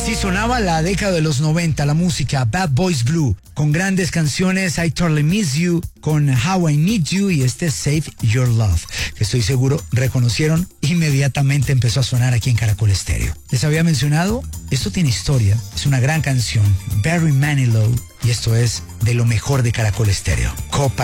Así sonaba la década de los 90, la música Bad Boys Blue, con grandes canciones I Totally Miss You, con How I Need You y Save Your Love, que estoy seguro reconocieron inmediatamente empezó a sonar aquí en Caracol Estéreo. Les había mencionado, esto tiene historia, es una gran canción, Barry Manilow, y esto es de lo mejor de Caracol Estéreo, Copa